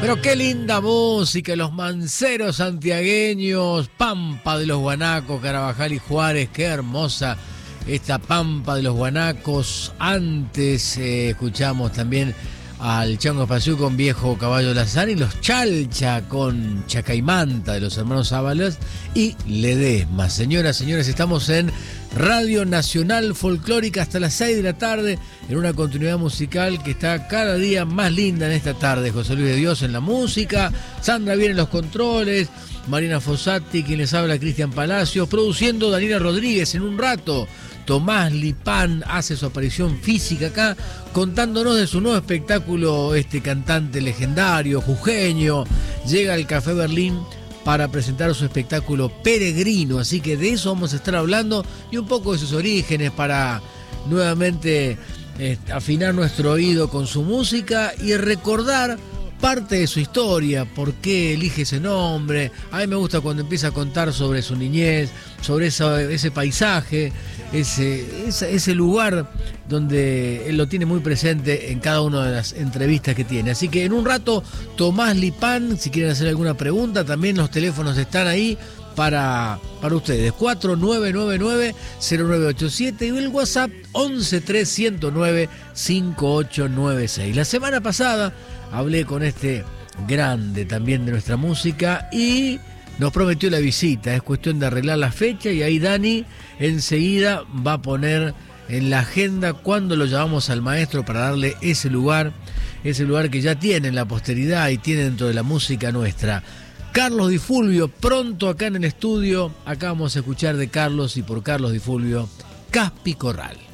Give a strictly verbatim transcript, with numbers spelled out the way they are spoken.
Pero qué linda música, los manceros santiagueños, Pampa de los Guanacos, Carabajal y Juárez, qué hermosa esta Pampa de los Guanacos. Antes eh, escuchamos también al Chango Espaciú con Viejo Caballo Lazar y los Chalcha con Chacaimanta de los hermanos Ábalos y Ledesma. Señoras, señores, estamos en Radio Nacional Folclórica hasta las seis de la tarde en una continuidad musical que está cada día más linda en esta tarde. José Luis de Dios en la música, Sandra Viera en los controles, Marina Fossati, quien les habla, Cristian Palacios, produciendo Daniela Rodríguez. En un rato Tomás Lipán hace su aparición física acá, contándonos de su nuevo espectáculo, este cantante legendario, jujeño, llega al Café Berlín para presentar su espectáculo Peregrino, así que de eso vamos a estar hablando y un poco de sus orígenes para nuevamente eh, afinar nuestro oído con su música y recordar parte de su historia, por qué elige ese nombre. A mí me gusta cuando empieza a contar sobre su niñez, sobre esa, ese paisaje, ese, ese, ese lugar donde él lo tiene muy presente en cada una de las entrevistas que tiene. Así que en un rato, Tomás Lipán, si quieren hacer alguna pregunta, también los teléfonos están ahí para, para ustedes. cuatro nueve nueve nueve cero nueve ocho siete y el WhatsApp once tres cero nueve cinco ocho nueve seis. La semana pasada hablé con este grande también de nuestra música y nos prometió la visita. Es cuestión de arreglar la fecha y ahí Dani enseguida va a poner en la agenda cuando lo llamamos al maestro para darle ese lugar, ese lugar que ya tiene en la posteridad y tiene dentro de la música nuestra. Carlos Di Fulvio, pronto acá en el estudio. Acá vamos a escuchar de Carlos y por Carlos Di Fulvio, Caspi Corral.